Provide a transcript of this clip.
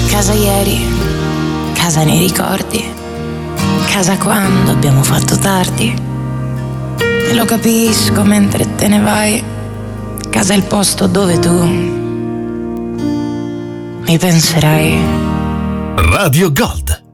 Casa ieri, casa nei ricordi, casa quando abbiamo fatto tardi. E lo capisco mentre te ne vai, casa è il posto dove tu mi penserai. Radio Gold,